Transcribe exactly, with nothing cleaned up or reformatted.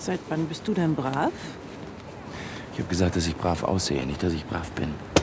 Seit wann bist du denn brav? Ich habe gesagt, dass ich brav aussehe, nicht, dass ich brav bin.